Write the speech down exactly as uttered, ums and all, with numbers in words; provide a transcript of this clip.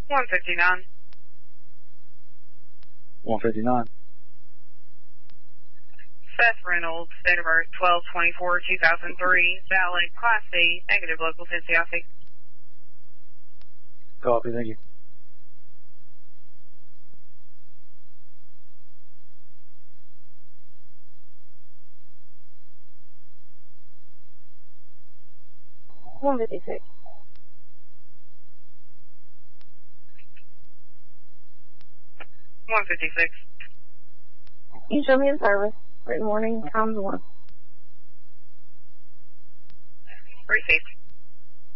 one fifty-nine. one fifty-nine. Seth Reynolds, date of birth twelve twenty-four two thousand three, valid, Class C, negative local Cincinnati. Copy, thank you. one fifty-six. one fifty-six. You show me in service. Written warning, times one. Received.